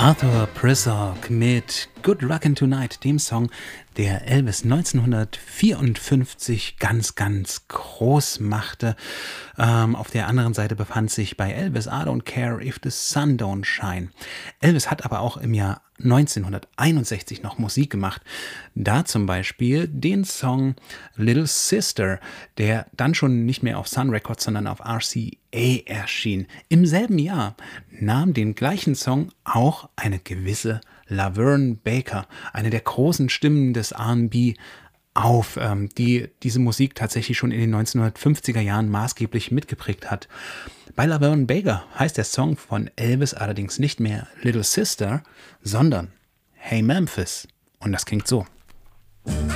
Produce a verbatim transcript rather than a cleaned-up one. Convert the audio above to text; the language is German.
Arthur Prysock mit Good Rockin' Tonight, dem Song, der Elvis neunzehnhundertvierundfünfzig ganz, ganz groß machte. Ähm, auf der anderen Seite befand sich bei Elvis I Don't Care If the Sun Don't Shine. Elvis hat aber auch im Jahr neunzehnhunderteinundsechzig noch Musik gemacht. Da zum Beispiel den Song Little Sister, der dann schon nicht mehr auf Sun Records, sondern auf R C A erschien. Im selben Jahr nahm den gleichen Song auch eine gewisse Laverne Baker, eine der großen Stimmen des R und B, auf, ähm, die diese Musik tatsächlich schon in den neunzehnhundertfünfziger Jahren maßgeblich mitgeprägt hat. Bei Laverne Baker heißt der Song von Elvis allerdings nicht mehr Little Sister, sondern Hey Memphis. Und das klingt so.